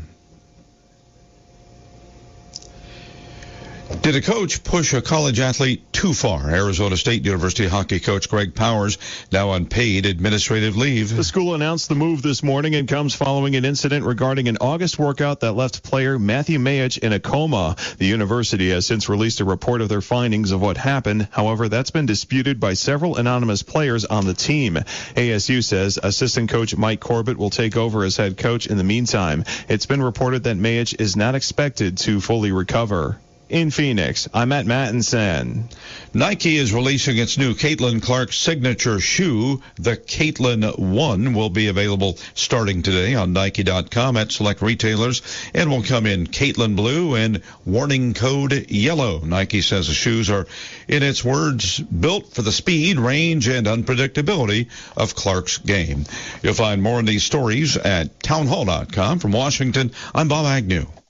[SPEAKER 9] Did a coach push a college athlete too far? Arizona State University hockey coach Greg Powers now on paid administrative leave.
[SPEAKER 19] The school announced the move this morning and comes following an incident regarding an August workout that left player Matthew Mayich in a coma. The university has since released a report of their findings of what happened. However, that's been disputed by several anonymous players on the team. ASU says assistant coach Mike Corbett will take over as head coach in the meantime. It's been reported that Mayich is not expected to fully recover. In Phoenix, I'm at Mattinson.
[SPEAKER 9] Nike is releasing its new Caitlin Clark signature shoe. The Caitlin 1 will be available starting today on Nike.com at select retailers and will come in Caitlin Blue and warning code yellow. Nike says the shoes are, in its words, built for the speed, range, and unpredictability of Clark's game. You'll find more of these stories at townhall.com. From Washington, I'm Bob Agnew.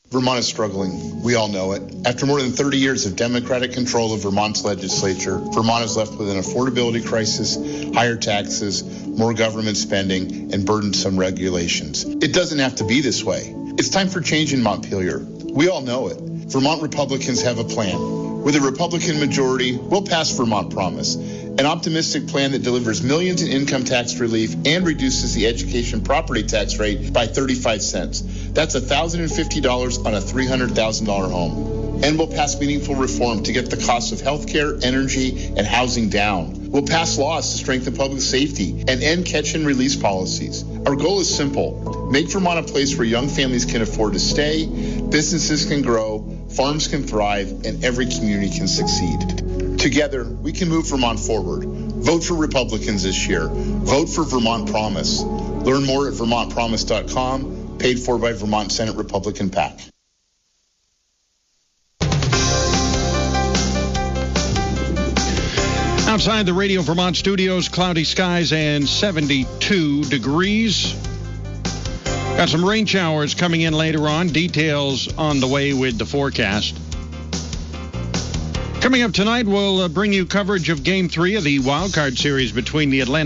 [SPEAKER 20] Vermont is struggling. We all know it. After more than 30 years of Democratic control of Vermont's legislature, Vermont is left with an affordability crisis, higher taxes, more government spending, and burdensome regulations. It doesn't have to be this way. It's time for change in Montpelier. We all know it. Vermont Republicans have a plan. With a Republican majority, we'll pass Vermont Promise, an optimistic plan that delivers millions in income tax relief and reduces the education property tax rate by 35 cents. That's $1,050 on a $300,000 home. And we'll pass meaningful reform to get the cost of health care, energy, and housing down. We'll pass laws to strengthen public safety and end catch and release policies. Our goal is simple. Make Vermont a place where young families can afford to stay, businesses can grow, farms can thrive, and every community can succeed. Together, we can move Vermont forward. Vote for Republicans this year. Vote for Vermont Promise. Learn more at vermontpromise.com, paid for by Vermont Senate Republican PAC.
[SPEAKER 21] Outside the Radio Vermont studios, cloudy skies and 72 degrees. Got some rain showers coming in later on. Details on the way with the forecast. Coming up tonight, we'll bring you coverage of Game 3 of the Wild Card Series between the Atlanta